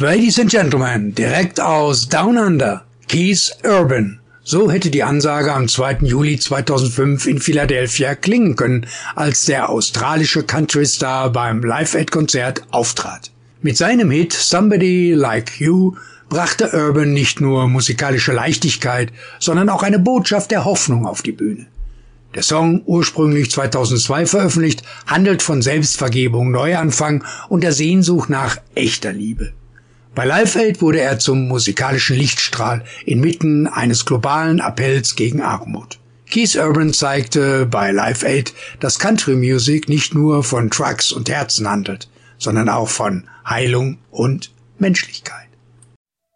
Ladies and Gentlemen, direkt aus Down Under, Keith Urban. So hätte die Ansage am 2. Juli 2005 in Philadelphia klingen können, als der australische Country-Star beim Live-Aid-Konzert auftrat. Mit seinem Hit Somebody Like You brachte Urban nicht nur musikalische Leichtigkeit, sondern auch eine Botschaft der Hoffnung auf die Bühne. Der Song, ursprünglich 2002 veröffentlicht, handelt von Selbstvergebung, Neuanfang und der Sehnsucht nach echter Liebe. Bei Live Aid wurde er zum musikalischen Lichtstrahl inmitten eines globalen Appells gegen Armut. Keith Urban zeigte bei Live Aid, dass Country Music nicht nur von Trucks und Herzen handelt, sondern auch von Heilung und Menschlichkeit.